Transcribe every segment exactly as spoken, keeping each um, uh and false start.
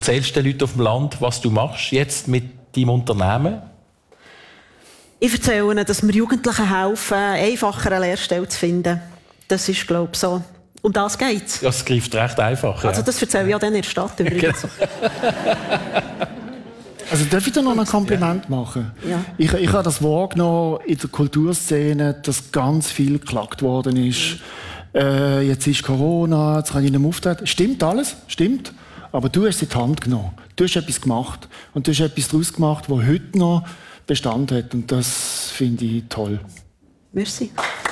erzählst du den Leuten auf dem Land, was du machst jetzt mit deinem Unternehmen? Ich erzähle ihnen, dass wir Jugendlichen helfen, einfacher eine Lehrstelle zu finden. Das ist, glaube ich, so. Um das geht es. Das greift recht einfach. Ja. Also das erzähle ich auch dann in der Stadt übrigens. Also darf ich da noch ein Kompliment machen? Ja. Ich, ich habe das wahrgenommen in der Kulturszene, dass ganz viel geklagt worden ist. Äh, jetzt ist Corona, jetzt kann ich nicht mehr auftreten. Stimmt alles, stimmt. Aber du hast es in die Hand genommen. Du hast etwas gemacht. Und du hast etwas daraus gemacht, das heute noch Bestand hat. Und das finde ich toll. Merci.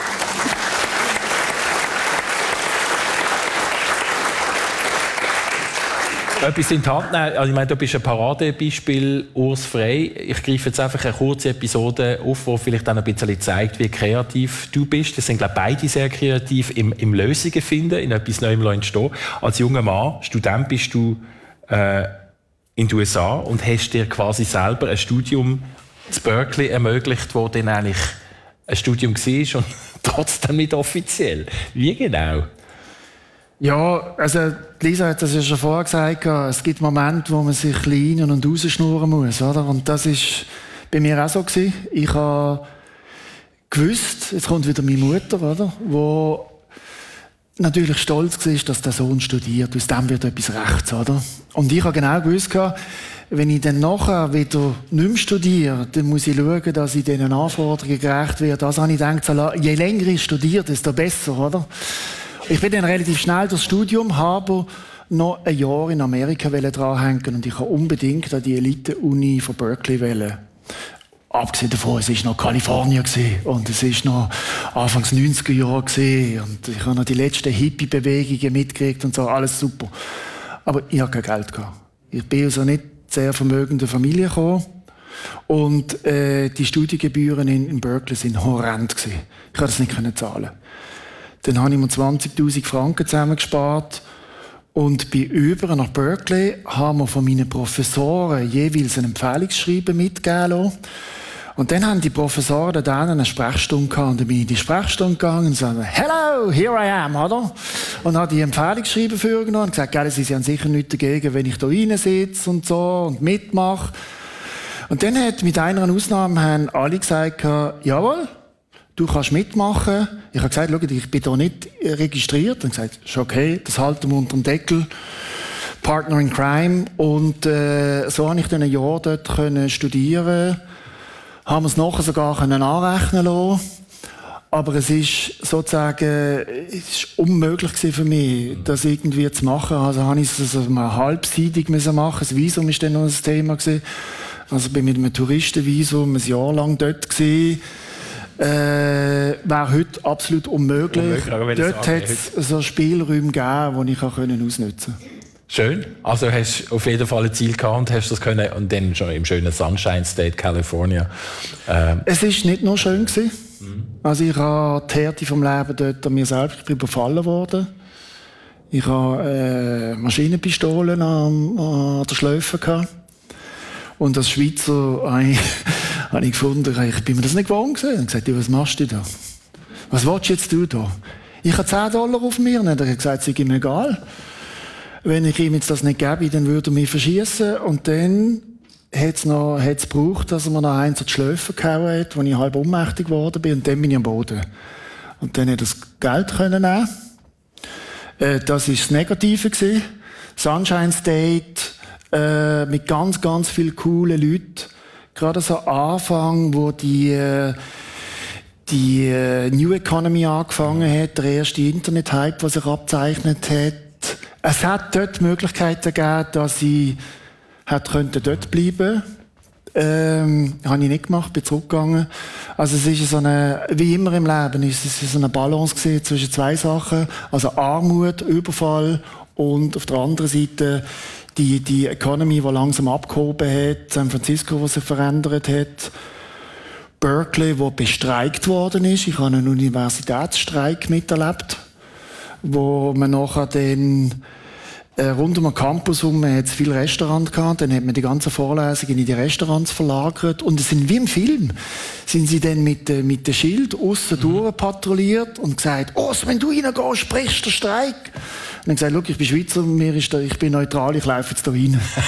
Etwas in die Hand nehmen. Also ich meine, du bist ein Paradebeispiel, Urs Frey. Ich greife jetzt einfach eine kurze Episode auf, die vielleicht dann ein bisschen zeigt, wie kreativ du bist. Das sind, glaube ich, beide sehr kreativ im, im Lösungen finden, in etwas Neuem entstehen. Als junger Mann, Student, bist du äh, in den U S A und hast dir quasi selber ein Studium in Berkeley ermöglicht, wo dann eigentlich ein Studium war und trotzdem nicht offiziell. Wie genau? Ja, also Lisa hat das ja schon vorher gesagt, es gibt Momente, wo man sich rein und rausschnurren muss, oder? Und das ist bei mir auch so gewesen. Ich habe gewusst, jetzt kommt wieder meine Mutter, oder? Wo natürlich stolz war, dass der Sohn studiert, aus dem wird etwas rechts, oder? Und ich habe genau gewusst, wenn ich dann nachher wieder nicht mehr studiere, dann muss ich schauen, dass ich diesen Anforderungen gerecht werde. Also habe ich gedacht, je länger ich studiere, desto besser, oder? Ich bin dann relativ schnell durchs Studium, habe noch ein Jahr in Amerika dranhängen und ich habe unbedingt an die Elite-Uni von Berkeley wollen. Abgesehen davon, es war noch Kalifornien und es war noch Anfangs neunziger Jahre und ich habe noch die letzten Hippie-Bewegungen mitgekriegt und so, alles super. Aber ich hatte kein Geld gehabt. Ich bin also nicht sehr vermögende Familie gekommen und äh, die Studiengebühren in, in Berkeley sind horrend gewesen. Ich konnte das nicht zahlen. Dann habe ich mir zwanzigtausend Franken zusammengespart und bin über nach Berkeley, haben wir von meinen Professoren jeweils ein Empfehlungsschreiben mitgegeben lassen. Und dann haben die Professoren da eine Sprechstunde gehabt und dann bin ich in die Sprechstunde gegangen und sagte, «Hello, here I am», oder? Und habe die Empfehlungsschreiben vorgenommen und gesagt, «Gell, Sie haben sicher nichts dagegen, wenn ich da reinsitze und so und mitmache.» Und dann hat mit einer Ausnahme haben alle gesagt, «Jawohl, du kannst mitmachen.» Ich habe gesagt, schau, ich bin hier nicht registriert. Und gesagt, ist okay, das halten wir unter dem Deckel. Partner in Crime. Und äh, so konnte ich dann ein Jahr dort können studieren. Haben wir es nachher sogar können anrechnen lassen. Aber es ist sozusagen es ist unmöglich für mich, das irgendwie zu machen. Also habe ich es also mal halbseitig machen. Das Visum war dann noch ein Thema. Also bin mit einem Touristenvisum ein Jahr lang dort gewesen. Äh, wäre heute absolut unmöglich. unmöglich Dort hat es so Spielräume gegeben, die ich ausnutzen konnte. Schön. Also hast du auf jeden Fall ein Ziel gehabt und hast das können und dann schon im schönen Sunshine State, California. Ähm. Es war nicht nur schön gewesen. Mhm. Also ich habe die Härte vom Leben dort an mir selbst überfallen worden. Ich habe äh, Maschinenpistolen an, an der Schläfe gehabt. Und als Schweizer habe ich, habe ich gefunden, ich bin mir das nicht gewohnt gewesen. Ich habe gesagt, was machst du da? Was willst du jetzt du da? Ich habe zehn Dollar auf mir. Und er hat gesagt, es ist ihm egal. Wenn ich ihm jetzt das nicht gebe, dann würde er mich verschießen. Und dann hat es noch, hat's gebraucht, dass er mir noch eins an die Schläfe gehauen hat, wo ich halb ohnmächtig geworden bin. Und dann bin ich am Boden. Und dann hat er das Geld können nehmen. Äh, das war das Negative gewesen. Sunshine State, äh, mit ganz, ganz vielen coolen Leuten. Gerade so am Anfang, wo die, äh, die äh, New Economy angefangen hat, der erste Internet-Hype, der sich abzeichnet hat. Es hat dort Möglichkeiten gegeben, dass ich hätte könnte dort bleiben. Ähm, habe ich nicht gemacht, bin zurückgegangen. Also es ist so eine, wie immer im Leben, es ist so eine Balance gewesen zwischen zwei Sachen. Also Armut, Überfall und auf der anderen Seite die, die Economy, die langsam abgehoben hat, San Francisco, was sich verändert hat, Berkeley, wo bestreikt worden ist. Ich habe einen Universitätsstreik miterlebt, wo man nachher dann äh, rund um den Campus herum hat es viele Restaurants gehabt, dann hat man die ganzen Vorlesungen in die Restaurants verlagert und es sind wie im Film, sind sie dann mit, äh, mit dem Schild aussen mhm. durch patrouilliert und gesagt, oh, wenn du reingehst, sprichst du den Streik. Und dann gesagt, schau, ich bin Schweizer, mir ist da, ich bin neutral, ich laufe jetzt da rein.